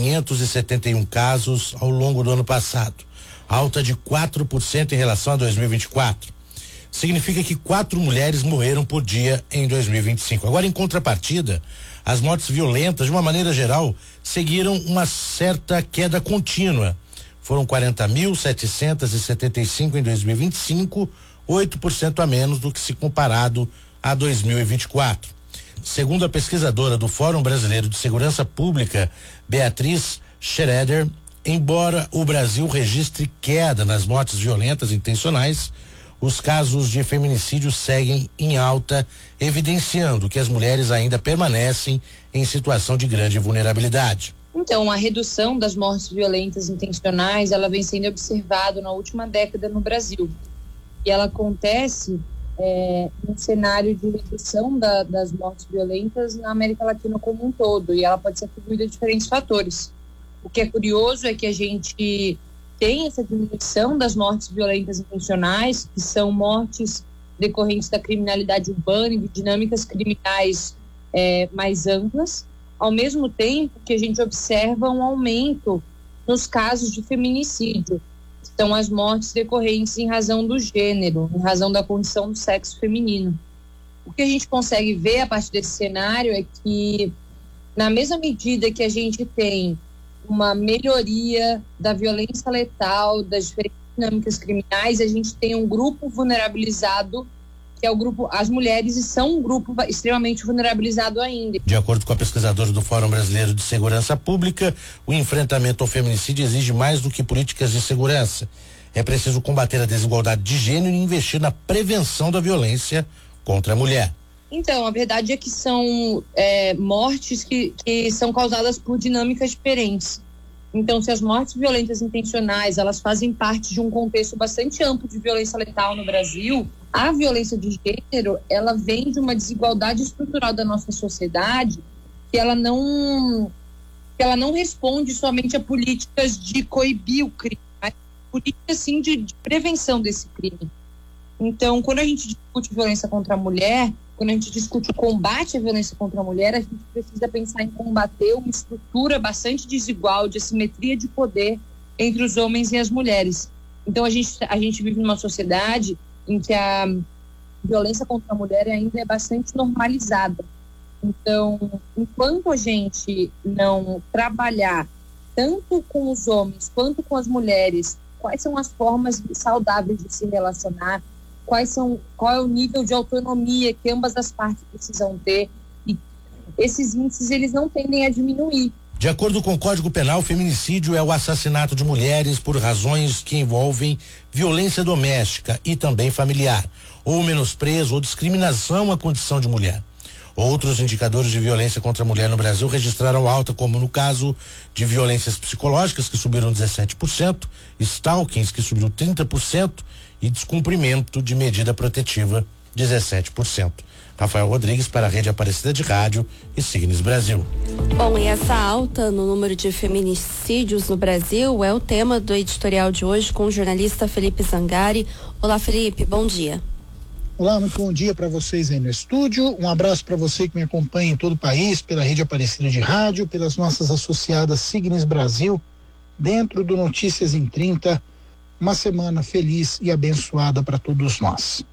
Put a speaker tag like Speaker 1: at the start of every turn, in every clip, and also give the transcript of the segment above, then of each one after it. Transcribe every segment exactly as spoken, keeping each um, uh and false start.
Speaker 1: quinhentos e setenta e um casos ao longo do ano passado, alta de quatro por cento em relação a dois mil e vinte e quatro. Significa que quatro mulheres morreram por dia em dois mil e vinte e cinco. Agora, em contrapartida, as mortes violentas, de uma maneira geral, seguiram uma certa queda contínua. Foram quarenta mil setecentos e setenta e cinco em dois mil e vinte e cinco, oito por cento a menos do que se comparado a dois mil e vinte e quatro. Segundo a pesquisadora do Fórum Brasileiro de Segurança Pública, Beatriz Schroeder, embora o Brasil registre queda nas mortes violentas intencionais, os casos de feminicídio seguem em alta, evidenciando que as mulheres ainda permanecem em situação de grande vulnerabilidade.
Speaker 2: Então, a redução das mortes violentas intencionais, ela vem sendo observada na última década no Brasil. E ela acontece é, num cenário de redução da, das mortes violentas na América Latina como um todo. E ela pode ser atribuída a diferentes fatores. O que é curioso é que a gente tem essa diminuição das mortes violentas intencionais, que são mortes decorrentes da criminalidade urbana e de dinâmicas criminais é, mais amplas, ao mesmo tempo que a gente observa um aumento nos casos de feminicídio, que são as mortes decorrentes em razão do gênero, em razão da condição do sexo feminino. O que a gente consegue ver a partir desse cenário é que, na mesma medida que a gente tem uma melhoria da violência letal, das diferentes dinâmicas criminais, a gente tem um grupo vulnerabilizado, que é o grupo, as mulheres, e são um grupo extremamente vulnerabilizado ainda.
Speaker 1: De acordo com a pesquisadora do Fórum Brasileiro de Segurança Pública, o enfrentamento ao feminicídio exige mais do que políticas de segurança. É preciso combater a desigualdade de gênero e investir na prevenção da violência contra a mulher.
Speaker 2: Então, a verdade é que são é, mortes que, que são causadas por dinâmicas diferentes. Então, se as mortes violentas intencionais, elas fazem parte de um contexto bastante amplo de violência letal no Brasil, a violência de gênero, ela vem de uma desigualdade estrutural da nossa sociedade, que ela não, que ela não responde somente a políticas de coibir o crime, mas políticas, sim, de, de prevenção desse crime. Então, quando a gente discute violência contra a mulher, quando a gente discute o combate à violência contra a mulher, a gente precisa pensar em combater uma estrutura bastante desigual de assimetria de poder entre os homens e as mulheres. Então, a gente, a gente vive numa sociedade em que a violência contra a mulher ainda é bastante normalizada. Então, enquanto a gente não trabalhar tanto com os homens quanto com as mulheres, quais são as formas saudáveis de se relacionar, quais são, qual é o nível de autonomia que ambas as partes precisam ter, e esses índices, eles não tendem a diminuir.
Speaker 1: De acordo com o Código Penal, o feminicídio é o assassinato de mulheres por razões que envolvem violência doméstica e também familiar, ou menosprezo ou discriminação à condição de mulher. Outros indicadores de violência contra a mulher no Brasil registraram alta, como no caso de violências psicológicas, que subiram dezessete por cento, stalkings, que subiu trinta por cento, e descumprimento de medida protetiva, dezessete por cento. Rafael Rodrigues para a Rede Aparecida de Rádio e Signes Brasil.
Speaker 3: Bom, e essa alta no número de feminicídios no Brasil é o tema do editorial de hoje com o jornalista Felipe Zangari. Olá, Felipe, bom dia.
Speaker 4: Olá, muito bom dia para vocês aí no estúdio. Um abraço para você que me acompanha em todo o país, pela Rede Aparecida de Rádio, pelas nossas associadas Signes Brasil, dentro do Notícias em trinta. Uma semana feliz e abençoada para todos nós.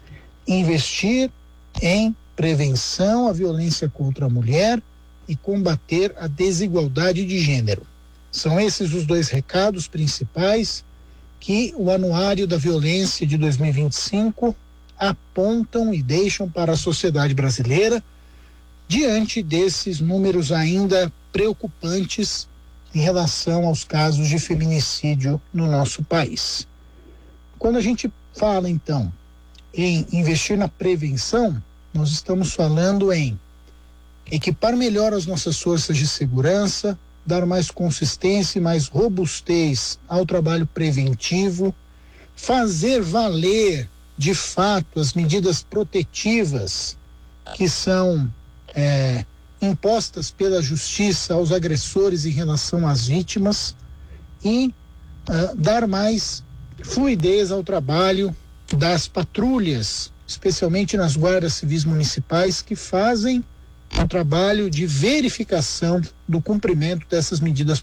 Speaker 4: Investir em prevenção à violência contra a mulher e combater a desigualdade de gênero. São esses os dois recados principais que o Anuário da Violência de dois mil e vinte e cinco apontam e deixam para a sociedade brasileira diante desses números ainda preocupantes em relação aos casos de feminicídio no nosso país. Quando a gente fala, então, em investir na prevenção, nós estamos falando em equipar melhor as nossas forças de segurança, dar mais consistência e mais robustez ao trabalho preventivo, fazer valer, de fato, as medidas protetivas que são é, impostas pela justiça aos agressores em relação às vítimas e uh, dar mais fluidez ao trabalho das patrulhas, especialmente nas guardas civis municipais, que fazem um trabalho de verificação do cumprimento dessas medidas